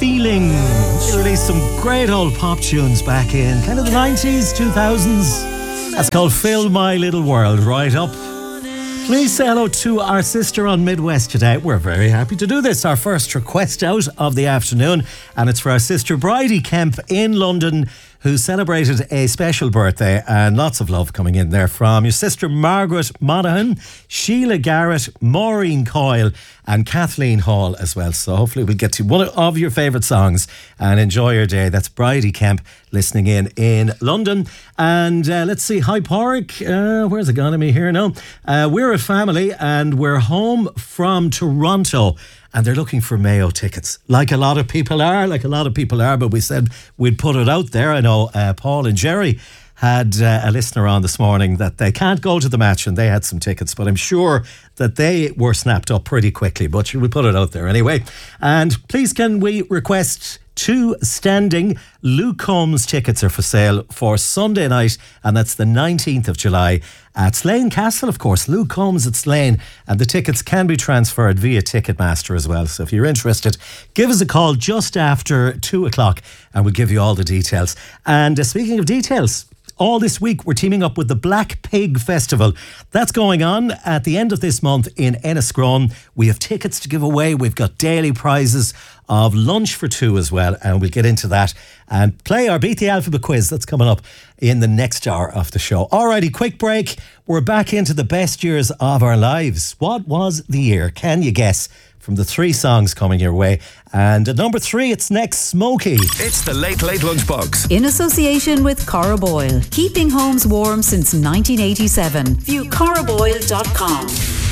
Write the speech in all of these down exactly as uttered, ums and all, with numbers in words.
Feeling. They released some great old pop tunes back in kind of the nineties, two thousands. That's called Fill My Little World. Right up. Please say hello to our sister on Midwest today. We're very happy to do this. Our first request out of the afternoon, and it's for our sister Bridie Kemp in London, who celebrated a special birthday, and lots of love coming in there from your sister Margaret Monaghan, Sheila Garrett, Maureen Coyle and Kathleen Hall as well. So hopefully we'll get to one of your favourite songs and enjoy your day. That's Bridie Kemp listening in in London. And uh, let's see, hi Porrick, uh, where's it gone to me here now? Uh, we're a family and we're home from Toronto. And they're looking for Mayo tickets, like a lot of people are, like a lot of people are. But we said we'd put it out there. I know uh, Paul and Jerry had uh, a listener on this morning that they can't go to the match and they had some tickets. But I'm sure that they were snapped up pretty quickly. But we put it out there anyway. And please can we request two standing Luke Combs tickets are for sale for Sunday night, and that's the nineteenth of July at Slane Castle, of course. Luke Combs at Slane, and the tickets can be transferred via Ticketmaster as well. So if you're interested, give us a call just after two o'clock and we'll give you all the details. And uh, speaking of details, all this week we're teaming up with the Black Pig Festival. That's going on at the end of this month in Enniscrone. We have tickets to give away. We've got daily prizes of lunch for two as well, and we'll get into that and play our Beat the Alphabet quiz that's coming up in the next hour of the show. Alrighty, quick break. We're back into the best years of our lives. What was the year? Can you guess? From the three songs coming your way. And at number three, it's next, Smokey. It's the Late Late Lunchbox. In association with Cora Boyle. Keeping homes warm since nineteen eighty-seven. View cora boyle dot com.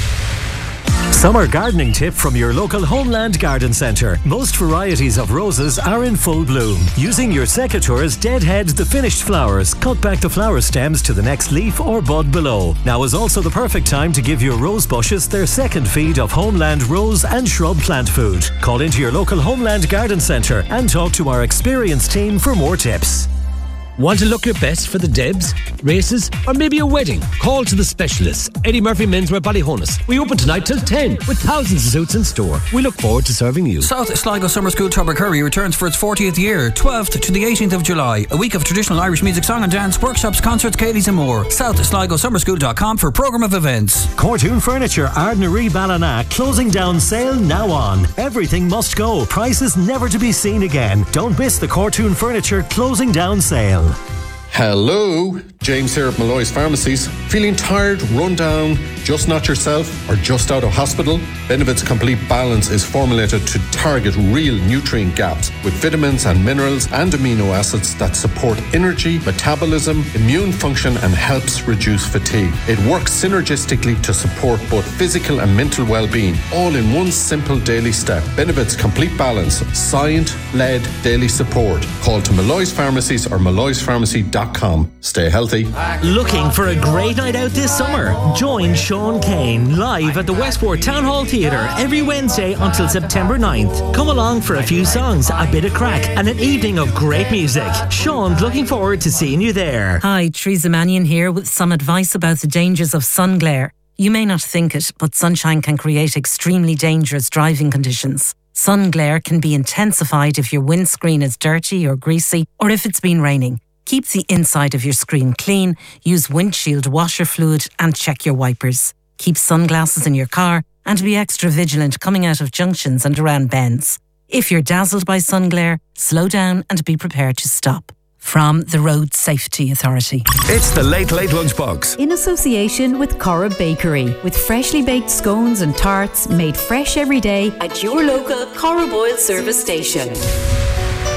Summer gardening tip from your local Homeland Garden Centre. Most varieties of roses are in full bloom. Using your secateurs, deadhead the finished flowers. Cut back the flower stems to the next leaf or bud below. Now is also the perfect time to give your rose bushes their second feed of Homeland rose and shrub plant food. Call into your local Homeland Garden Centre and talk to our experienced team for more tips. Want to look your best for the Debs, races, or maybe a wedding? Call to the specialists. Eddie Murphy Menswear Ballyhonus. We open tonight till ten with thousands of suits in store. We look forward to serving you. South Sligo Summer School Tubbercurry returns for its fortieth year, twelfth to the eighteenth of July. A week of traditional Irish music, song and dance, workshops, concerts, Cadies and more. south sligo summer school dot com for programme of events. Cortoon Furniture, Ardnaree Ballina, closing down sale now on. Everything must go. Prices never to be seen again. Don't miss the Cortoon Furniture closing down sale. Hello, James here at Malloy's Pharmacies. Feeling tired, run down, just not yourself, or just out of hospital? Benevit's Complete Balance is formulated to target real nutrient gaps with vitamins and minerals and amino acids that support energy, metabolism, immune function and helps reduce fatigue. It works synergistically to support both physical and mental well-being, all in one simple daily step. Benevit's Complete Balance, science-led daily support. Call to Malloy's Pharmacies or malloys pharmacy dot com. Stay healthy. Looking for a great night out this summer? Join Sean Kane live at the Westport Town Hall Theatre every Wednesday until September ninth. Come along for a few songs, a bit of crack and an evening of great music. Sean's looking forward to seeing you there. Hi, Teresa Mannion here with some advice about the dangers of sun glare. You may not think it, but sunshine can create extremely dangerous driving conditions. Sun glare can be intensified if your windscreen is dirty or greasy, or if it's been raining. Keep the inside of your screen clean, use windshield washer fluid and check your wipers. Keep sunglasses in your car and be extra vigilant coming out of junctions and around bends. If you're dazzled by sun glare, slow down and be prepared to stop. From the Road Safety Authority. It's the Late Late Lunchbox. In association with Cora Bakery, with freshly baked scones and tarts made fresh every day at your local Cora Boyle service station.